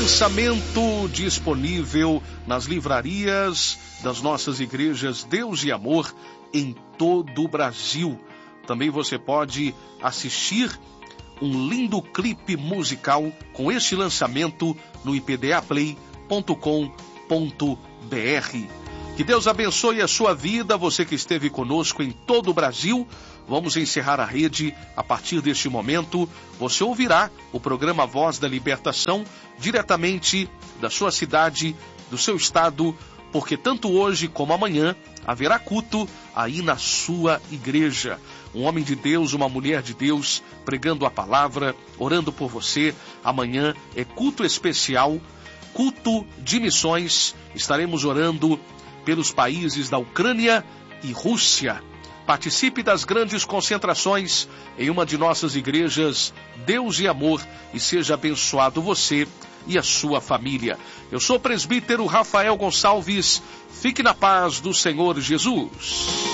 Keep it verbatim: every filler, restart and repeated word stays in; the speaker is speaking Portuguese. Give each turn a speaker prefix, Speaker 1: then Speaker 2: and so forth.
Speaker 1: lançamento disponível nas livrarias das nossas igrejas Deus e Amor em todo o Brasil. Também você pode assistir um lindo clipe musical com este lançamento no i p d a play ponto com ponto b r. Que Deus abençoe a sua vida, você que esteve conosco em todo o Brasil. Vamos encerrar a rede a partir deste momento. Você ouvirá o programa Voz da Libertação diretamente da sua cidade, do seu estado, porque tanto hoje como amanhã haverá culto aí na sua igreja. Um homem de Deus, uma mulher de Deus, pregando a palavra, orando por você. Amanhã é culto especial, culto de missões. Estaremos orando pelos países da Ucrânia e Rússia. Participe das grandes concentrações em uma de nossas igrejas Deus e Amor e seja abençoado você e a sua família. Eu sou o presbítero Rafael Gonçalves. Fique na paz do Senhor Jesus.